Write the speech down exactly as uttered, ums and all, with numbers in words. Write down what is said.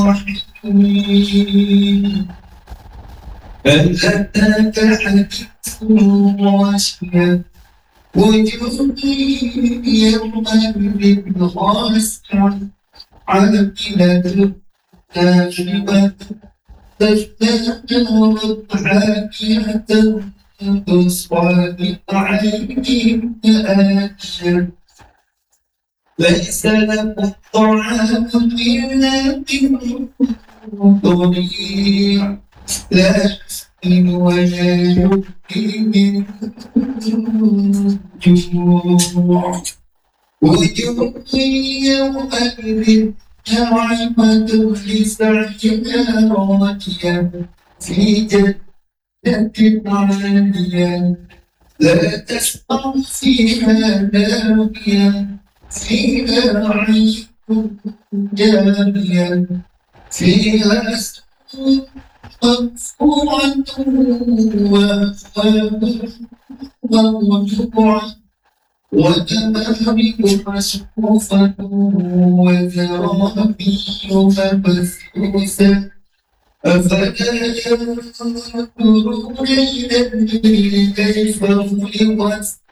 الرحيم هل أتاك حديث الغاشية وجوه يومئذ خاشعة عاملة ناصبة تزداد حاكية تصفى بعين آنية ليس له الطعام إلا من ضريع لا يسمن ولا يغني من جوع وجوه يومئذ ناعمة لسعيها راضية في جنة عالية لا تسمع فيها لاغية فيها عين جارية فيها سرور مرفوعة وأكواب موضوعة وكمامك مصفوفة وزرابي مبثوثة أفلا ينظرون إلى الإبل كيف خلقت